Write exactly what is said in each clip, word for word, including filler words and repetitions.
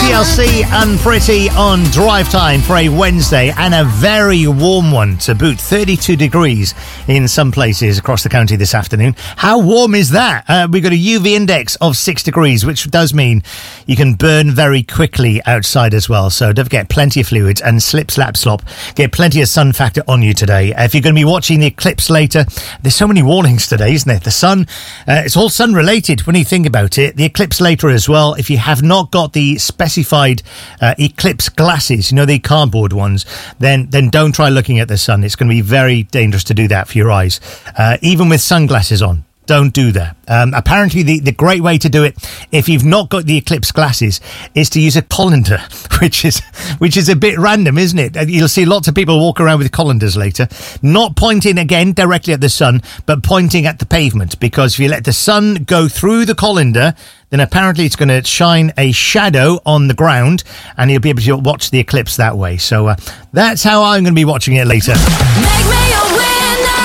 T L C Unpretty on Drive Time for a Wednesday, and a very warm one to boot. thirty-two degrees in some places across the county this afternoon. How warm is that? Uh, we've got a U V index of six degrees, which does mean you can burn very quickly outside as well. So don't forget, plenty of fluids and slip, slap, slop. Get plenty of sun factor on you today. Uh, if you're going to be watching the eclipse later, there's so many warnings today, isn't it? The sun, uh, it's all sun related when you think about it. The eclipse later as well. If you have not got the specified uh, eclipse glasses, you know, the cardboard ones, then then don't try looking at the sun. It's going to be very dangerous to do that for your eyes, uh, even with sunglasses on. Don't do that. Um, apparently, the, the great way to do it, if you've not got the eclipse glasses, is to use a colander, which is which is a bit random, isn't it? You'll see lots of people walk around with colanders later, not pointing again directly at the sun, but pointing at the pavement. Because if you let the sun go through the colander, then apparently it's going to shine a shadow on the ground, and you'll be able to watch the eclipse that way. So uh, that's how I'm going to be watching it later. Make me a winner!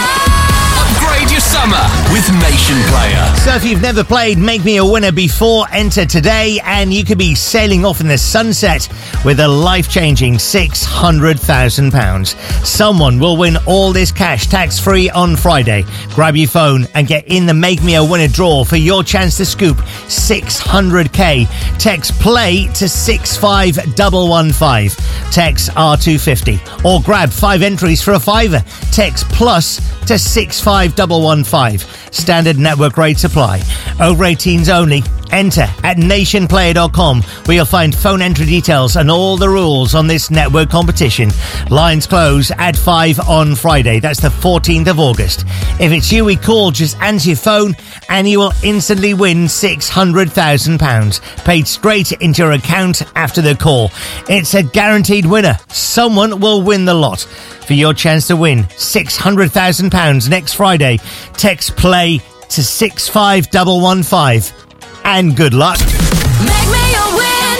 Upgrade your summer with Nation Player. So if you've never played Make Me a Winner before, enter today and you could be sailing off in the sunset with a life-changing six hundred thousand pounds. Someone will win all this cash tax-free on Friday. Grab your phone and get in the Make Me a Winner draw for your chance to scoop six hundred k. Text PLAY to six five one one five. Text R two fifty. Or grab five entries for a fiver. Text PLUS to six five one one five. Standard network rates apply. Over eighteens only. Enter at nation player dot com, where you'll find phone entry details and all the rules on this network competition. Lines close at five on Friday. That's the fourteenth of August. If it's you we call, just answer your phone and you will instantly win six hundred thousand pounds, paid straight into your account after the call. It's a guaranteed winner. Someone will win the lot. For your chance to win six hundred thousand pounds next Friday, text PLAY to six five one one five. And good luck. Make me a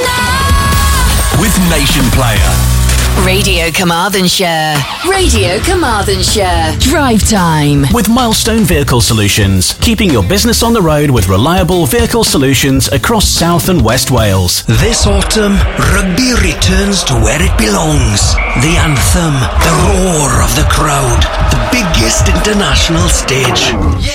winner! With Nation Player. Radio Carmarthenshire. Radio Carmarthenshire. Drive Time. With Milestone Vehicle Solutions, keeping your business on the road with reliable vehicle solutions across South and West Wales. This autumn, rugby returns to where it belongs. The anthem, the roar of the crowd, the biggest international stage.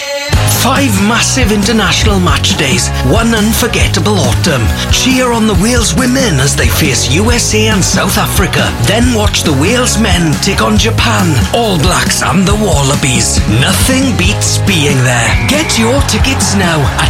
Five massive international match days, one unforgettable autumn. Cheer on the Wales women as they face U S A and South Africa. Then watch the Wales men take on Japan, All Blacks and the Wallabies. Nothing beats being there. Get your tickets now at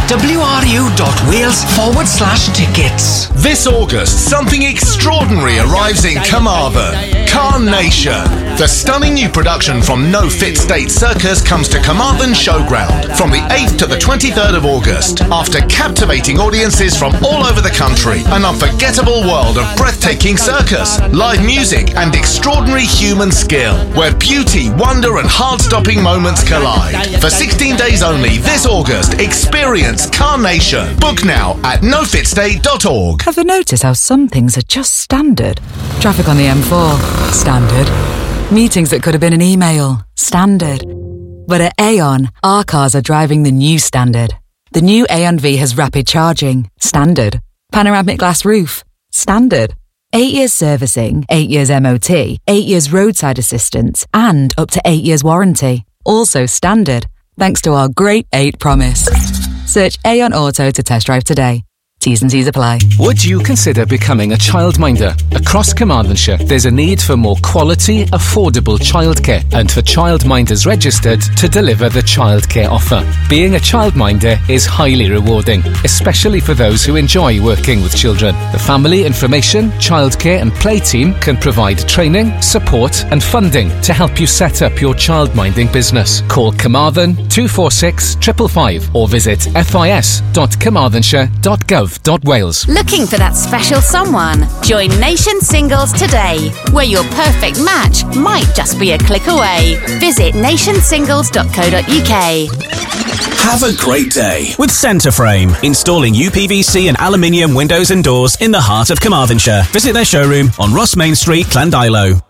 wru.wales forward slash tickets. This August, something extraordinary arrives in Carmarthen. Carnation. The stunning new production from No Fit State Circus comes to Carmarthen Showground from the eighth to the twenty-third of August. After captivating audiences from all over the country, an unforgettable world of breathtaking circus, live music and extraordinary human skill, where beauty, wonder and heart-stopping moments collide. For sixteen days only this August, experience Carnation. Book now at no fit state dot org. Have you noticed how some things are just standard? Traffic on the M four, standard. Meetings that could have been an email, standard. But at Aon, our cars are driving the new standard. The new Aon V has rapid charging, standard. Panoramic glass roof, standard. Eight years servicing, eight years M O T, eight years roadside assistance, and up to eight years warranty. Also standard, thanks to our Great eight promise. Search Aon Auto to test drive today. T's and C's apply. Would you consider becoming a childminder? Across Carmarthenshire, there's a need for more quality, affordable childcare, and for childminders registered to deliver the childcare offer. Being a childminder is highly rewarding, especially for those who enjoy working with children. The Family Information, Childcare and Play team can provide training, support and funding to help you set up your childminding business. Call Carmarthen two four six, five five five or visit fis dot carmarthenshire dot gov dot wales. Looking for that special someone? Join Nation Singles today, where your perfect match might just be a click away. Visit nation singles dot co dot uk. Have a great day with Centreframe, installing U P V C and aluminium windows and doors in the heart of Carmarthenshire. Visit their showroom on Ross Main Street, Llandilo.